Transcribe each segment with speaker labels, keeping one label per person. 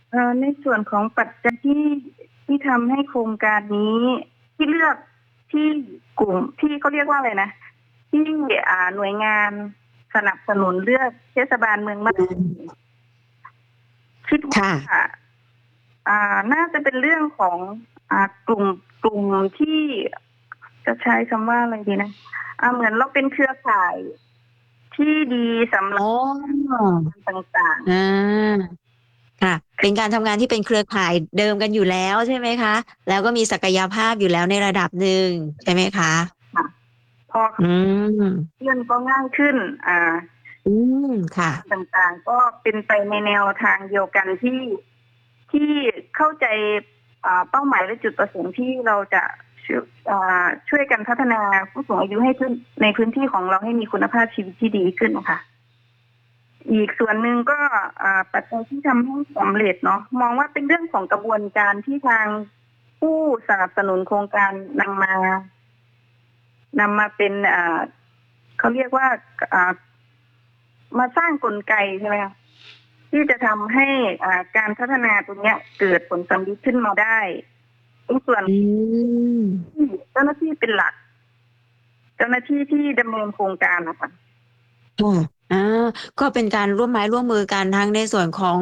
Speaker 1: ในส่วนของปัจจัยที่ทำให้โครงการนี้ที่เลือกที่กลุ่มที่เขาเรียกว่าอะไรนะที่หน่วยงานสนับสนุนเลือกเทศบาลเมืองบ้านทุ่งคิดว่าน่าจะเป็นเรื่องของกลุ่มที่จะใช้คำว่าอะไรดีนะเหมือนเราเป็นเครือข่ายที่ดีสำหรับต่าง
Speaker 2: ๆค่ะเป็นการทำงานที่เป็นเครือข่ายเดิมกันอยู่แล้วใช่ไหมคะแล้วก็มีศักยภาพอยู่แล้วในระดับหนึ่งใช่ไหมคะ
Speaker 1: ค่ะพอเลื่อนก็ง่ายขึ้น
Speaker 2: ค่ะ
Speaker 1: ต่างๆก็เป็นไปในแนวทางเดียวกันที่เข้าใจเป้าหมายและจุดประสงค์ที่เราจะช่วยกันพัฒนาผู้สูงอายุให้ขึ้นในพื้นที่ของเราให้มีคุณภาพชีวิตที่ดีขึ้นนะคะอีกส่วนหนึ่งก็ปัจจัยที่ทำให้สำเร็จเนาะมองว่าเป็นเรื่องของกระบวนการที่ทางผู้สนับสนุนโครงการนำมาเป็นเขาเรียกว่ามาสร้างกลไกใช่ไหมคะที่จะทำให้การพัฒนาตรงนี้เกิดผลสำเร็จขึ้นมาได้ในส่วนเจ้าหน้าที่เป็นหลักเจ้าหน้าที่ที่ดำเนินโครงการนะคะ
Speaker 2: ก็เป็นการร่วมไม้ร่วมมือกันทั้งในส่วนของ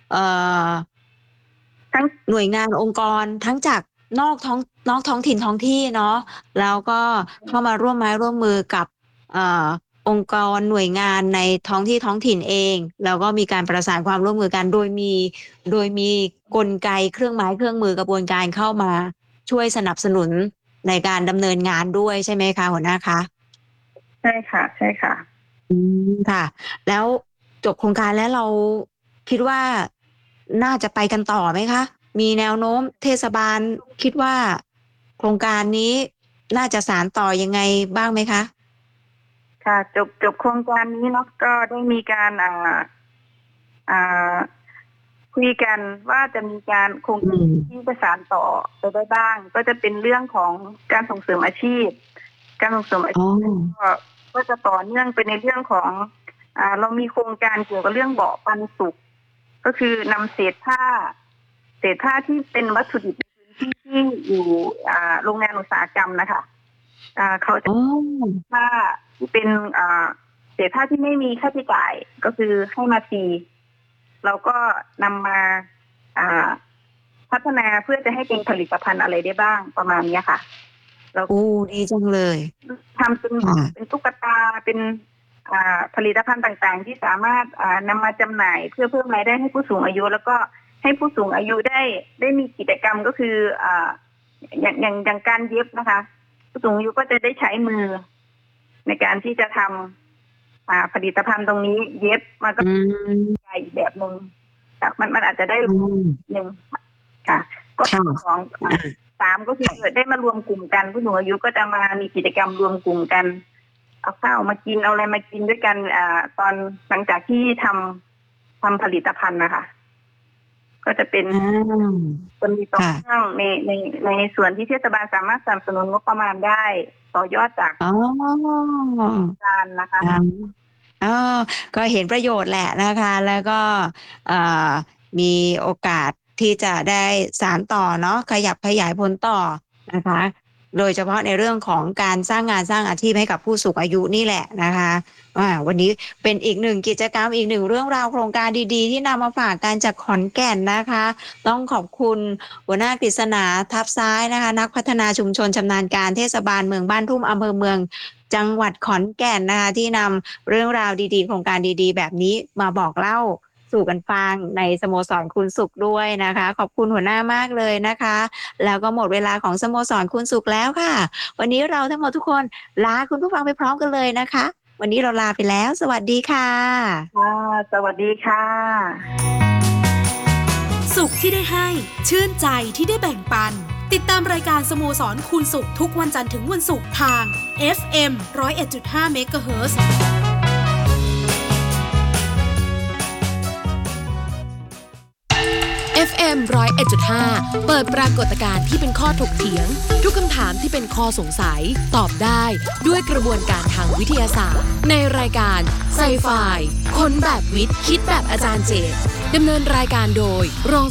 Speaker 2: ทั้งหน่วยงานองค์กรทั้งจากนอกท้องถิ่นท้องที่เนาะแล้วก็เข้ามาร่วมไม้ร่วมมือกับองค์กรหน่วยงานในท้องที่ท้องถิ่นเองแล้วก็มีการประสานความร่วมมือกันโดยมีกลไกเครื่องไม้เครื่องมือกระบวนการเข้ามาช่วยสนับสนุนในการดำเนินงานด้วยใช่ไหมคะหัวหน้าคะ
Speaker 1: ใช่ค่ะใช่ค่ะ
Speaker 2: ค่ะแล้วจบโครงการแล้วเราคิดว่าน่าจะไปกันต่อไหมคะมีแนวโน้มเทศบาลคิดว่าโครงการนี้น่าจะสานต่อยังไงบ้างไหมคะ
Speaker 1: ค่ะจบโครงการนี้เนาะก็ได้มีการคุยกันว่าจะมีการโครงการที่จะสานต่อไปได้บ้างก็จะเป็นเรื่องของการส่งเสริมอาชีพการส่งเสริมอาชีพก็จะต่อเนื่องไปในเรื่องของเรามีโครงการเกี่ยวกับเรื่องเบาะปันสุกก็คือนำเศษผ้าที่เป็นวัตถุดิบที่อยู่โรงงานอุตสาหกรรมนะคะเขาจะผ้าที่เป็นเศษผ้าที่ไม่มีค่าใช้จ่ายก็คือให้มาฟรีเราก็นำมาพัฒนาเพื่อจะให้เป็นผลิตภัณฑ์อะไรได้บ้างประมาณนี้ค่ะ
Speaker 2: เราดีจังเลย
Speaker 1: ทำเป็นตุ๊กตาเป็นผลิตภัณฑ์ต่างๆที่สามารถนำมาจำหน่ายเพื่อเพิ่มรายได้ให้ผู้สูงอายุแล้วก็ให้ผู้สูงอายุได้มีกิจกรรมก็คืออย่างการเย็บนะคะผู้สูงอายุก็จะได้ใช้มือในการที่จะทำผลิตภัณฑ์ตรงนี้เย็บมันก็ใหญ่แบบนึงมันอาจจะได้หนึ่งค่ะก็ของ3ก็คือได้มารวมกลุ่มกันผู้สูงอายุก็จะมามีกิจกรรมรวมกลุ่มกันเอาข้าวมากินเอาอะไรมากินด้วยกันตอนหลังจากที่ทำผลิตภัณฑ์นะคะก็จะเป็นคนมีต่อเนื่องในส่วนที่เทศบาลสามารถสนับสนุนงบประมาณได้ต่อยอดจากการนะคะ
Speaker 2: ก็เห็นประโยชน์แหละนะคะแล้วก็มีโอกาสที่จะได้สานต่อเนาะขยับขยายผลต่อนะคะโดยเฉพาะในเรื่องของการสร้างงานสร้างอาชีพให้กับผู้สูงอายุนี่แหละนะคะวันนี้เป็นอีกหนึ่งกิจกรรมอีกหนึ่งเรื่องราวโครงการดีๆที่นำมาฝากกันจากขอนแก่นนะคะต้องขอบคุณหัวหน้ากฤษณาทับซ้ายนะคะนักพัฒนาชุมชนชำนาญการเทศบาลเมืองบ้านทุ่มอำเภอเมืองจังหวัดขอนแก่นนะคะที่นำเรื่องราวดีๆโครงการดีๆแบบนี้มาบอกเล่าสู่กันฟังในสโมสรคุณสุขด้วยนะคะขอบคุณหัวหน้ามากเลยนะคะแล้วก็หมดเวลาของสโมสรคุณสุขแล้วค่ะวันนี้เราทั้งหมดทุกคนลาคุณผู้ฟังไปพร้อมกันเลยนะคะวันนี้เราลาไปแล้วสวัสดีค่ะ
Speaker 1: สวัสดีค่ะ
Speaker 3: สุขที่ได้ให้ชื่นใจที่ได้แบ่งปันติดตามรายการสโมสรคูณสุขทุกวันจันทร์ถึงวันศุกร์ทาง FM 101.5 MHz
Speaker 4: FM 101.5 เปิดปรากฏการณ์ที่เป็นข้อถกเถียงทุกคำถามที่เป็นข้อสงสัยตอบได้ด้วยกระบวนการทางวิทยาศาสตร์ในรายการไซไฟคนแบบวิทย์คิดแบบอาจารย์เจตดำเนินรายการโดยรอง